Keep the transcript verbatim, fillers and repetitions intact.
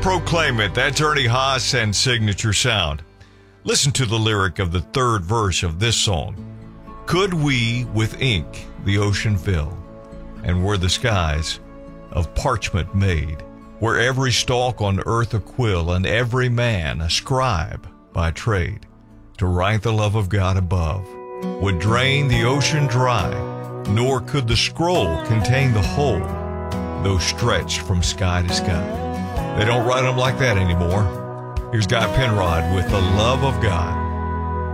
Proclaim it. That's Ernie Haas and Signature Sound. Listen to the lyric of the third verse of this song. Could we with ink the ocean fill, and were the skies of parchment made, were every stalk on earth a quill, and every man a scribe by trade, to write the love of God above, would drain the ocean dry, nor could the scroll contain the whole, though stretched from sky to sky. They don't write them like that anymore. Here's Guy Penrod with The Love of God.